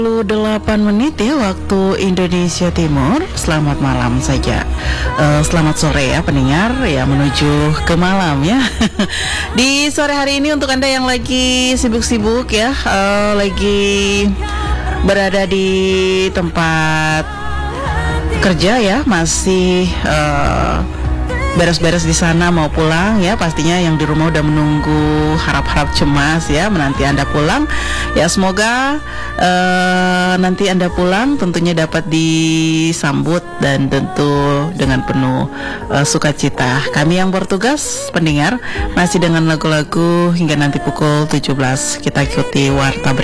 8 menit ya waktu Indonesia Timur. Selamat malam saja. Selamat sore ya pendengar ya, menuju ke malam ya. Di sore hari ini untuk Anda yang lagi sibuk-sibuk ya, lagi berada di tempat kerja ya, masih beres-beres di sana mau pulang ya, pastinya yang di rumah udah menunggu harap-harap cemas ya menanti Anda pulang ya. Semoga nanti Anda pulang tentunya dapat disambut dan tentu dengan penuh sukacita. Kami yang bertugas pendengar masih dengan lagu-lagu hingga nanti pukul 17 kita ikuti warta berita